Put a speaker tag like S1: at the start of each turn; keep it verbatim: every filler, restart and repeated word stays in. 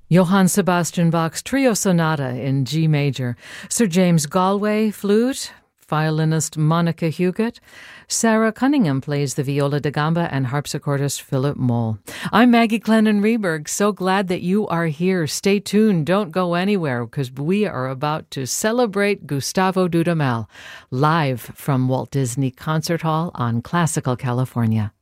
S1: Johann Sebastian Bach's Trio Sonata in G major. Sir James Galway, flute. Violinist Monica Huguet. Sarah Cunningham plays the viola da gamba, and harpsichordist Philip Moll. I'm Maggie Clennon-Reberg. So glad that you are here. Stay tuned. Don't go anywhere, because we are about to celebrate Gustavo Dudamel live from Walt Disney Concert Hall on Classical California.